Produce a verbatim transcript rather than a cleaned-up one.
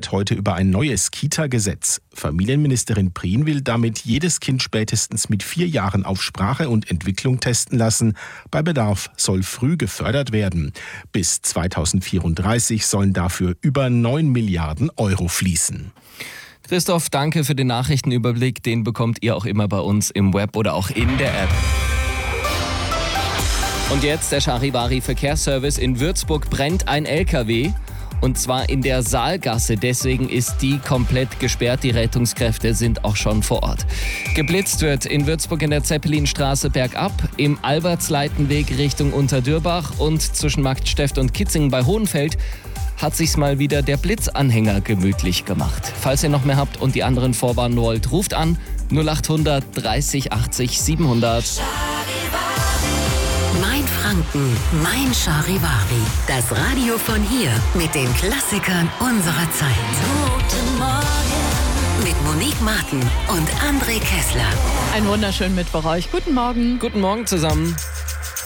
entscheidet heute über ein neues Kita-Gesetz. Familienministerin Prien will damit jedes Kind spätestens mit vier Jahren auf Sprache und Entwicklung testen lassen. Bei Bedarf soll früh gefördert werden. Bis zweitausendvierunddreißig sollen dafür über neun Milliarden Euro fließen. Christoph, danke für den Nachrichtenüberblick. Den bekommt ihr auch immer bei uns im Web oder auch in der App. Und jetzt der Charivari-Verkehrsservice. In Würzburg brennt ein L K W. Und zwar in der Saalgasse. Deswegen ist die komplett gesperrt. Die Rettungskräfte sind auch schon vor Ort. Geblitzt wird in Würzburg in der Zeppelinstraße bergab, im Albertsleitenweg Richtung Unterdürbach und zwischen Marktsteft und Kitzingen bei Hohenfeld hat sich's mal wieder der Blitzanhänger gemütlich gemacht. Falls ihr noch mehr habt und die anderen vorwarnen wollt, ruft an null acht hundert dreißig achtzig siebenhundert. Mein Franken, mein Charivari. Das Radio von hier mit den Klassikern unserer Zeit. Guten Morgen. Mit Monique Martin und André Kessler. Einen wunderschönen Mittwoch euch. Guten Morgen. Guten Morgen zusammen.